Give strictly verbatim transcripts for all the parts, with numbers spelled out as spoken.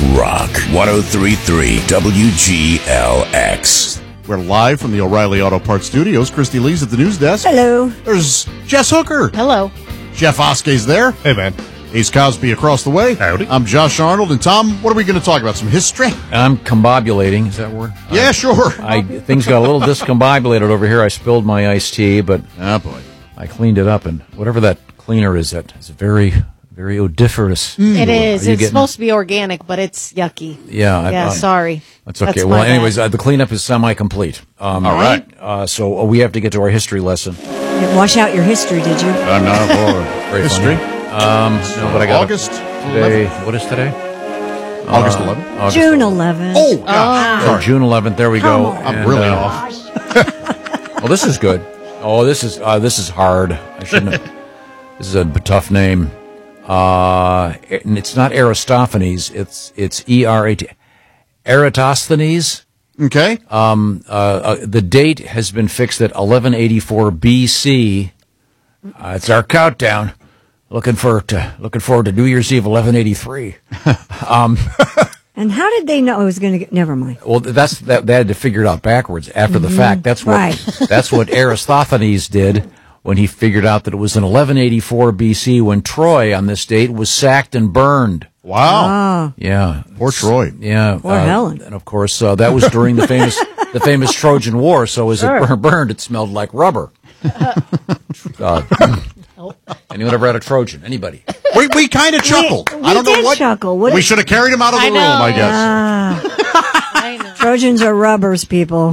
Rock one oh three point three W G L X. We're live from the O'Reilly Auto Parts Studios. Christy Lee's at the news desk. Hello. There's Jess Hooker. Hello. Jeff Oskey's there. Hey, man. Ace Cosby across the way. Howdy. I'm Josh Arnold. And Tom, what are we going to talk about? Some history? I'm combobulating. Is that a word? Yeah, I, sure. I Things got a little discombobulated over here. I spilled my iced tea, but Oh, boy. I cleaned it up, and whatever that cleaner is, that is very, very odoriferous. It is. Are you It's getting- supposed to be organic, but it's yucky. Yeah. I- Yeah, I- sorry. That's okay. That's well, my bad. anyways, uh, the cleanup is semi-complete. Um, All right. Uh, so uh, we have to get to our history lesson. You didn't wash out your history, did you? I'm not for Very history. funny. Um, no, but I got August today. What is today? August Uh, eleventh? August June eleventh. Oh, gosh. Oh, Sorry. June eleventh. There we go. Come on. I'm And, really uh, off. Well, this is good. Oh, this is uh, this is hard. I shouldn't. Have, this is a tough name. Uh, and it's not Aristophanes. It's it's E R A T. Eratosthenes. Okay. Um, uh, uh, the date has been fixed at eleven eighty-four B C. Uh, it's our countdown. Looking for to looking forward to New Year's Eve, eleven eighty-three. um, And how did they know it was going to get? Never mind. Well, that's that. They had to figure it out backwards after the fact. That's what Right. that's what Aristophanes did when he figured out that it was in eleven eighty-four B C when Troy on this date was sacked and burned. Wow. Oh, Yeah, Poor Troy. yeah. Poor uh, Helen. And of course, uh, that was during the famous the famous Trojan War. So as Sure. it bur- burned, it smelled like rubber. uh, anyone ever had a Trojan? Anybody? We, we kind of chuckled. we I don't know did what. chuckle. What we is- should have carried him out of the I room, know. I guess. ah, I know. Trojans are rubbers, people.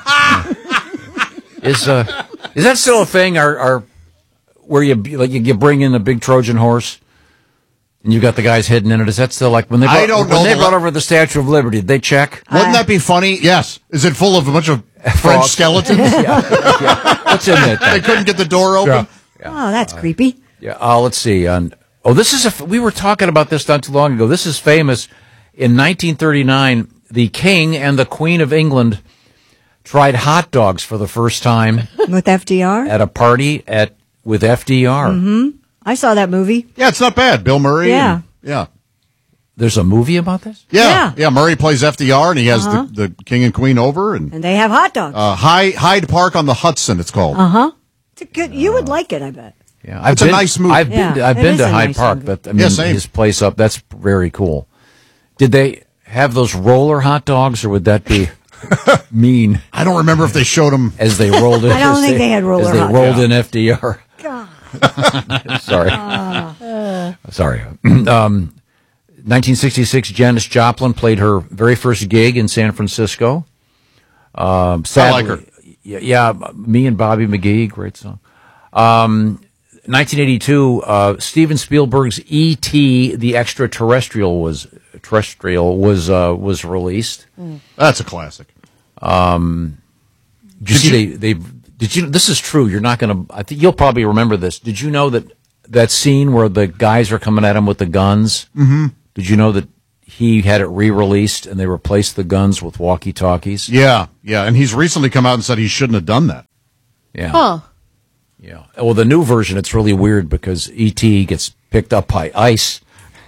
Is uh is that still a thing? Are are where you like you, you bring in a big Trojan horse and you got the guys hidden in it? Is that still like when they brought, I don't know when they the- brought over the Statue of Liberty? Did they check? Wouldn't that be funny? Yes. Is it full of a bunch of French Frogs. skeletons? yeah. What's in it? They couldn't get the door open? Oh, that's creepy. Yeah. Uh, let's see. Um, oh, this is a. f- We were talking about this not too long ago. This is famous. In nineteen thirty-nine, the King and the Queen of England tried hot dogs for the first time With F D R, at a party at with F D R. Mm-hmm. I saw that movie. Yeah, it's not bad. Bill Murray. Yeah. and- yeah. There's a movie about this. Yeah. Yeah. Yeah. Murray plays F D R, and he has Uh-huh. the, the king and queen over. And And they have hot dogs. uh, Hyde, Hyde Park on the Hudson, it's called. Uh huh. You would like it, I bet. Yeah, I've It's a been, nice movie. I've been Yeah, to, I've it been is to a Hyde nice Park. movie. That I mean, Yeah, same. his place up. That's very cool. Did they have those roller hot dogs, or would that be mean I don't remember if they showed him. as they rolled in? I don't as think they had roller as they hot rolled dogs. in F D R. God. Sorry, sorry. um, nineteen sixty-six, Janis Joplin played her very first gig in San Francisco. Um, sadly, like her. Yeah, yeah, me and Bobby McGee, great song. Um, nineteen eighty-two, uh, Steven Spielberg's E T the Extraterrestrial was terrestrial was uh, was released. That's a classic. Did you see they they did you this is true. You're not going to I think you'll probably remember this. Did you know that that scene where the guys are coming at him with the guns? Mm-hmm. Did you know that he had it re-released and they replaced the guns with walkie-talkies? Yeah. Yeah. And he's recently come out and said he shouldn't have done that. Yeah. Huh. Yeah. Well, the new version, it's really weird because E T gets picked up by ice.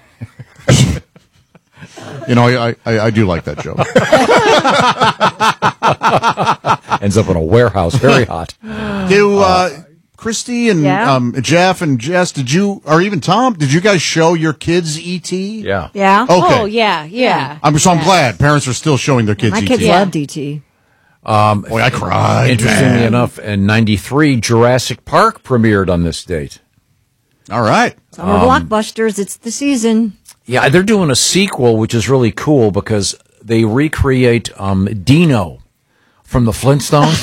You know, I, I, I do like that joke. Ends up in a warehouse, very hot. Do uh, Christy and Yeah? um, Jeff and Jess, did you, or even Tom, did you guys show your kids E T? Yeah. Yeah. Okay. Oh, yeah, yeah. I'm, so I'm glad parents are still showing their kids My E T. kids Yeah. loved E T. Boy, I cried. Interestingly man. enough, in ninety-three, Jurassic Park premiered on this date. All right. Summer Um, blockbusters. It's the season. Yeah, they're doing a sequel, which is really cool because they recreate um, Dino from the Flintstones.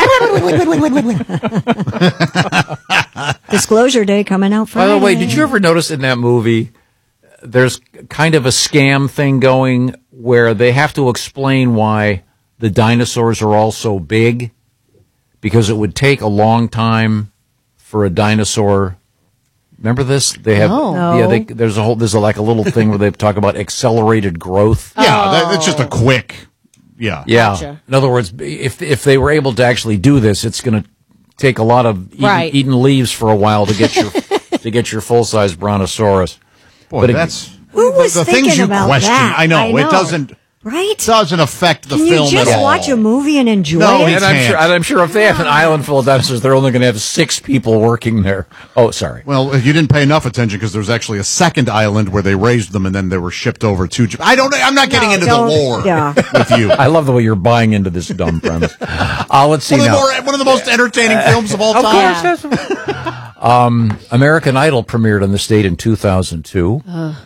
Disclosure Day coming out By Friday. the way, did you ever notice in that movie there's kind of a scam thing going where they have to explain why the dinosaurs are all so big? Because it would take a long time for a dinosaur. Remember this? They have No. yeah. They, there's a whole there's a, like a little thing where they talk about accelerated growth. Yeah, that, it's just a quick. Yeah. Yeah. Gotcha. In other words, if if they were able to actually do this, it's going to take a lot of eating, Right. eating leaves for a while to get your to get your full size brontosaurus. Boy, But it- that's Who was the thinking things you about question, that? I know, I it doesn't Right? doesn't affect the Can film you just at all. watch a movie and enjoy No, it? it And I'm can't. sure, and I'm sure if they have an island full of dinosaurs, they're only going to have six people working there. Oh, sorry. Well, you didn't pay enough attention because there was actually a second island where they raised them and then they were shipped over to Japan. I don't. I'm not getting No, into the don't- lore yeah. with you. I love the way you're buying into this dumb premise. Uh, let's see One of, the now. more, one of the most entertaining films of all Of time. course, um, American Idol premiered on the state in two thousand two.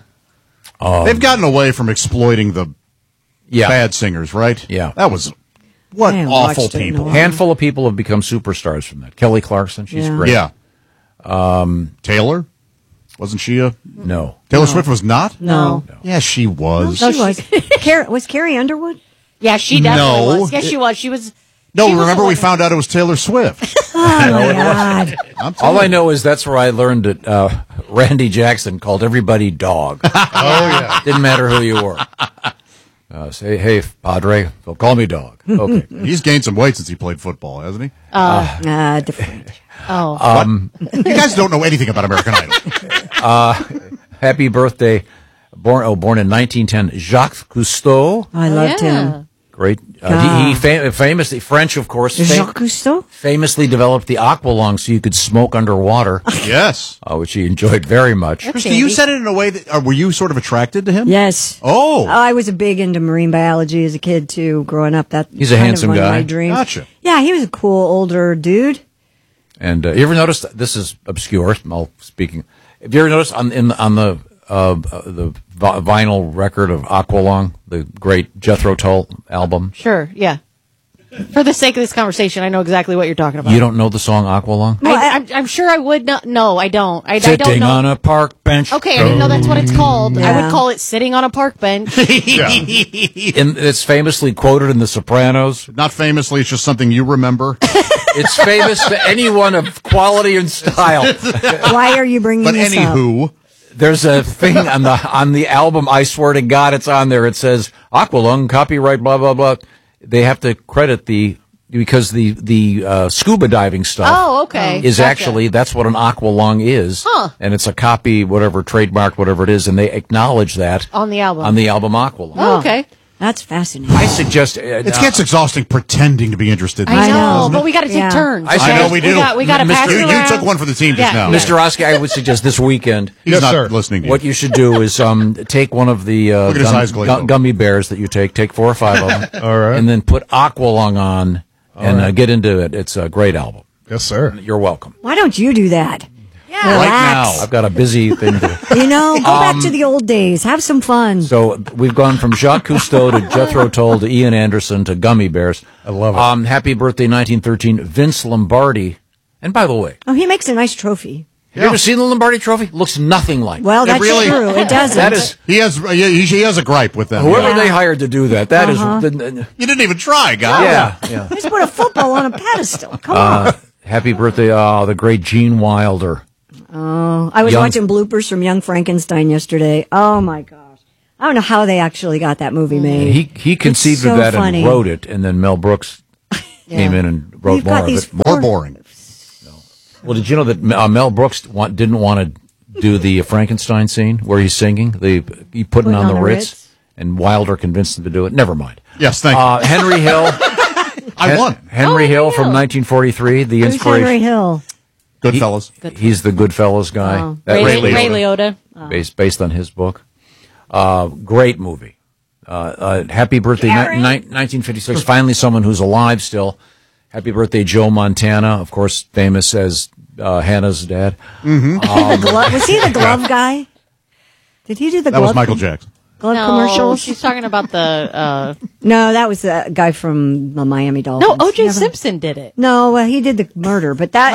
They've gotten away from exploiting the Yeah. bad singers, right? Yeah. That was what I haven't awful watched it in a people. while. Handful of people have become superstars from that. Kelly Clarkson, she's Yeah. great. Yeah. Um, Taylor wasn't she a No. Taylor Swift was not? No. Yeah, she was. No, she was. Car- was Carrie Underwood? Yeah, she definitely No. was. Yes, she was. She was. No, she was remember the we one- found out it was Taylor Swift. Oh, my God. I'm telling All I you. know is that's where I learned that uh, Randy Jackson called everybody dog. oh, yeah. Didn't matter who you were. Uh, say, hey, Padre, they'll call me dog. Okay. He's gained some weight since he played football, hasn't he? Uh, different. Oh, Um, You guys don't know anything about American Idol. Happy birthday. Born, oh, born in nineteen ten, Jacques Cousteau. I loved yeah. him. Great. Uh, God. he he fam- famously, French, of course, fam- Jacques Cousteau? famously developed the aqualung so you could smoke underwater, Yes. uh, which he enjoyed very much. Christy, you said it in a way that, uh, were you sort of attracted to him? Yes. Oh. I was a big into marine biology as a kid too. Growing up, that He's a kind handsome of one guy. Of my dreams. Gotcha. Yeah, he was a cool older dude. And uh, you ever notice this is obscure? I'll speaking. Have you ever noticed on in on the uh, uh, the vi- vinyl record of Aqualung, the great Jethro Tull album? sure. Yeah. For the sake of this conversation, I know exactly what you're talking about. You don't know the song Aqualung? Well, I, I- I'm, I'm sure I would not. No, I don't. I, I don't Sitting know. on a park bench. Okay, I didn't know that's what it's called. I Yeah. would call it sitting on a park bench. In, it's famously quoted in The Sopranos. Not famously, it's just something you remember. It's famous to anyone of quality and style. Why are you bringing But this up? anywho, There's a thing on the on the album. I swear to God, it's on there. It says Aqualung, copyright, blah blah blah. They have to credit the because the the uh, scuba diving stuff. Oh, okay. Is Gotcha. actually that's what an aqualung is. Huh. And it's a copy, whatever trademark, whatever it is, and they acknowledge that On the album. on the album Aqualung. Oh, okay. That's fascinating. I suggest uh, it gets exhausting pretending to be interested in I this, know, doesn't but it? we got to take Yeah. turns. I okay? know we do. We got, we got to Mister pass You, it you around. took one for the team just Yeah, now. yeah. Mister Oski, I would suggest this weekend. He's Yes, not sir. listening to you. What you should do is um, take one of the uh, Look at his eyes glaze over. gummy bears that you take, take four or five of them, All right. and then put Aqualung on and uh, get into it. It's a great album. Yes, sir. You're welcome. Why don't you do that? Yeah. Right Relax. I've got a busy thing to. You know, go back to the old days. Have some fun. So we've gone from Jacques Cousteau to Jethro Tull to Ian Anderson to gummy bears. I love it. Um, happy birthday, nineteen thirteen, Vince Lombardi. And by the way, Oh, he makes a nice trophy. have you ever seen the Lombardi Trophy? Looks nothing like. Well, that's really- true. It doesn't. that is He has uh, he, he has a gripe with them. whoever Yeah. they hired to do that. That is Uh-huh. the- You didn't even try, guy. yeah, yeah. Just put a football on a pedestal. Come Uh, happy birthday, uh, the great Gene Wilder. on. I was young- watching bloopers from Young Frankenstein yesterday. Oh my gosh. I don't know how they actually got that movie made. He he conceived so of that funny. and wrote it, and then Mel Brooks came in and wrote You've more got of these it. More four- boring. Well, did you know that uh, Mel Brooks want, didn't want to do the Frankenstein scene where he's singing? The he putting on, on the the Ritz, Ritz? and Wilder convinced him to do it. Never mind. Yes, thank you. Uh, Henry Hill. I won. Henry Oh, Hill Henry from Hill. nineteen forty-three. The Who's Henry inspiration. Hill? Goodfellas. He's the Goodfellas guy. Oh. That Ray, Ray was Ray, Liotta. Liotta. based based on his book. Uh, great movie. Uh, uh, happy birthday, ni- ni- nineteen fifty-six. Finally, someone who's alive still. Happy birthday, Joe Montana. Of course, famous as uh, Hannah's dad. The glove- was he the glove guy? Did he do the That glove, was Michael Jackson. glove No, commercials? she's talking about the. Uh, No, that was the guy from the Miami Dolphins. no, O J Never- Simpson did it. No, well, he did the murder, but that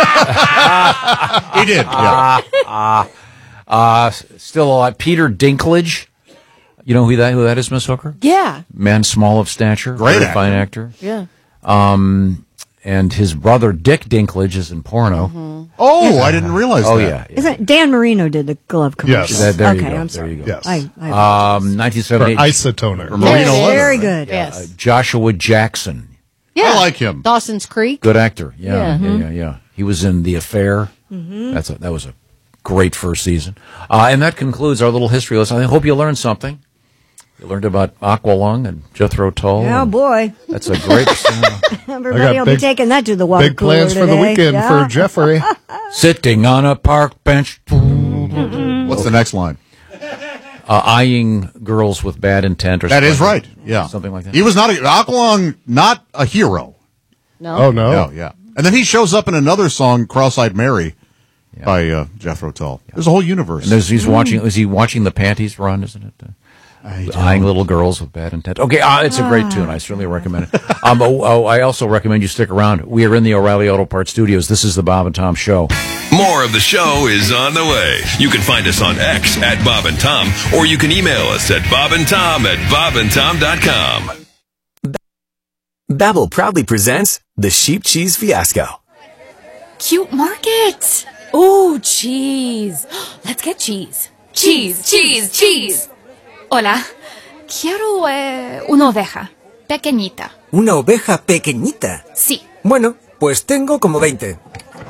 He did. Yeah. Uh, still alive. Peter Dinklage. You know who that who that is, Miss Hooker? Yeah, Man small of stature. Great very actor. fine actor. yeah. And his brother Dick Dinklage is in porno. Oh, I didn't realize Oh that. yeah. yeah. isn't Dan Marino did the glove commercials. Yes. That- there you okay, go, I'm there sorry. you go. Yes. I, I, Um, nineteen For seventy-eight. isotoner. Marino There it is. leather. very good. Yes. Uh, Joshua Jackson. Yeah. I like him. Dawson's Creek. Good actor. Yeah, Yeah. yeah, yeah, yeah. He was in The Affair. That's a, that was a great first season. Uh, and that concludes our little history lesson. I hope you learned something. You learned about Aqualung and Jethro Tull. Oh, boy. That's a great Everybody will big, be taking that to the water big plans today. for the weekend yeah. for Jeffrey. Sitting on a park bench. What's the next line? Uh, eyeing girls with bad intent. Or that something is like right. That. Yeah. Something like that. He was not a, Aqualung, not a hero. No. Oh, no. No, yeah. And then he shows up in another song, Cross-Eyed Mary, yeah. by uh, Jethro Tull. Yeah. There's a whole universe. And there's, he's mm. watching, is he watching the panties run, isn't it? Uh, eyeing little girls with bad intent. Okay, uh, it's a great tune. I certainly recommend it. Um, oh, oh, I also recommend you stick around. We are in the O'Reilly Auto Parts studios. This is the Bob and Tom Show. More of the show is on the way. You can find us on X at Bob and Tom, or you can email us at bob and tom at bob and tom dot com. Babbel proudly presents the Sheep Cheese Fiasco. Cute market. Ooh, cheese. Let's get cheese. Cheese, cheese, cheese. Hola. Quiero eh, una oveja. Pequeñita. ¿Una oveja pequeñita? Sí. Bueno, pues tengo como veinte.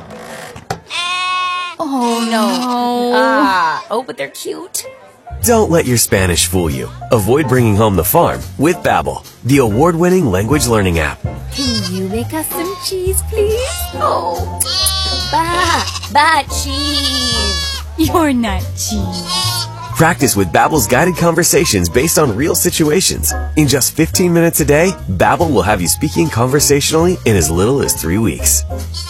Oh, no. Ah, oh, but they're cute. Don't let your Spanish fool you. Avoid bringing home the farm with Babbel, the award-winning language learning app. Can you make us some cheese, please? Oh, ba, ba cheese. You're not cheese. Practice with Babbel's guided conversations based on real situations. In just fifteen minutes a day, Babbel will have you speaking conversationally in as little as three weeks.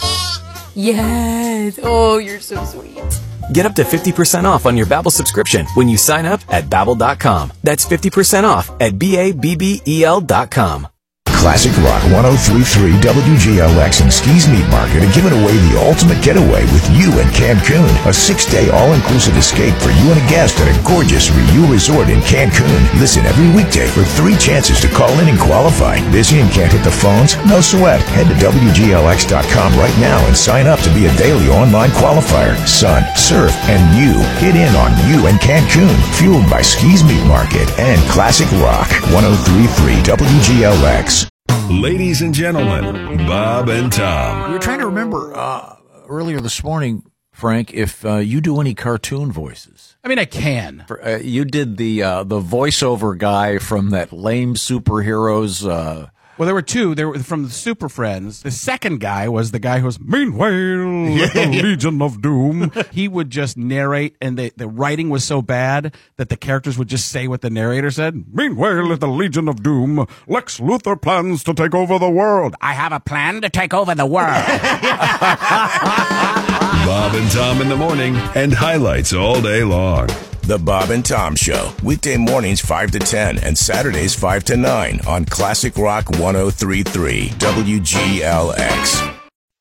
Yes. Oh, you're so sweet. Get up to fifty percent off on your Babbel subscription when you sign up at babbel dot com. That's fifty percent off at B A B B E L dot com. Classic Rock one oh three point three W G L X and Ski's Meat Market are giving away the ultimate getaway with you in Cancun. A six-day all-inclusive escape for you and a guest at a gorgeous Riu resort in Cancun. Listen every weekday for three chances to call in and qualify. Busy and can't hit the phones? No sweat. Head to W G L X dot com right now and sign up to be a daily online qualifier. Sun, surf, and you. Get in on you in Cancun. Fueled by Ski's Meat Market and Classic Rock one oh three point three W G L X. Ladies and gentlemen, Bob and Tom. We were trying to remember uh, earlier this morning, Frank, if uh, you do any cartoon voices. I mean, I can. For, uh, you did the uh, the voiceover guy from that lame superheroes. Uh, Well, there were two. There were from the Super Friends. The second guy was the guy who was, meanwhile, the Legion of Doom. He would just narrate, and the, the writing was so bad that the characters would just say what the narrator said. Meanwhile, at the Legion of Doom, Lex Luthor plans to take over the world. I have a plan to take over the world. Bob and Tom in the morning, and highlights all day long. The Bob and Tom Show, weekday mornings five to ten and Saturdays five to nine on Classic Rock one oh three point three W G L X.